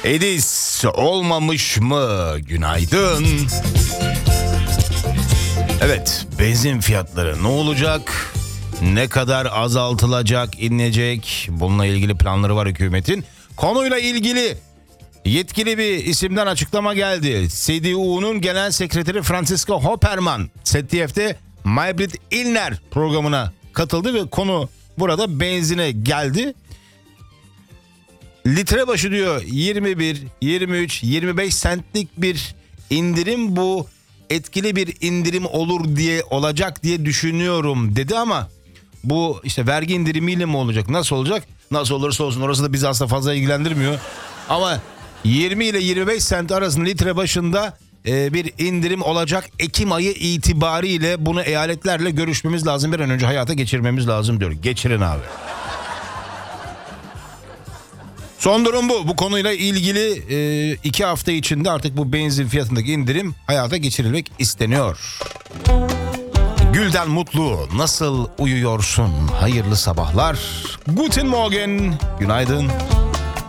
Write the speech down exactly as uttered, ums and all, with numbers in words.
Edis olmamış mı? Günaydın. Evet, benzin fiyatları ne olacak? Ne kadar azaltılacak, inecek? Bununla ilgili planları var hükümetin. Konuyla ilgili yetkili bir isimden açıklama geldi. C D U'nun Genel Sekreteri Franziska Hoppermann, Z D F'de Maybrit Illner programına katıldı ve konu burada benzine geldi. Litre başı diyor yirmi bir, yirmi üç, yirmi beş centlik bir indirim, bu etkili bir indirim olur diye olacak diye düşünüyorum dedi ama bu işte vergi indirimiyle mi olacak, nasıl olacak? Nasıl olursa olsun orası da bizi aslında fazla ilgilendirmiyor. Ama yirmi ile yirmi beş sent arasında litre başında e, bir indirim olacak. Ekim ayı itibariyle bunu eyaletlerle görüşmemiz lazım. Bir an önce hayata geçirmemiz lazım diyor. Geçirin abi. Son durum bu. Bu konuyla ilgili e, iki hafta içinde artık bu benzin fiyatındaki indirim hayata geçirilmek isteniyor. Gülden Mutlu, nasıl uyuyorsun? Hayırlı sabahlar. Guten Morgen. Günaydın.